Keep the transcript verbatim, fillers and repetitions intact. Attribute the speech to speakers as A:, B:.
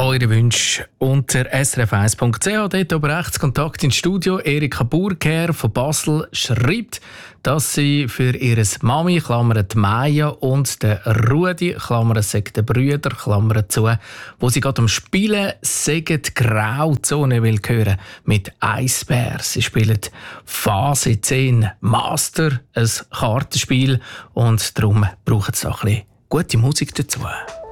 A: eure Wünsche unter s r f eins punkt c h. Dort oben rechts Kontakt ins Studio. Erika Burger von Basel schreibt, dass sie für ihre Mami, Klammer die Maya, und den Rudi, Klammer sagt der Brüder, Klammer zu, wo sie gerade am Spielen sagen, die Grauzone will hören mit Eisbär. Sie spielen Phase zehn Master, ein Kartenspiel, und darum braucht es auch ein bisschen gute Musik dazu.